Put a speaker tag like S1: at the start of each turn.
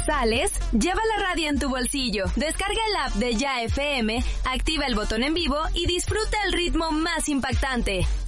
S1: sales, lleva la radio en tu bolsillo, descarga el app de Ya FM, activa el botón en vivo y disfruta el ritmo más impactante.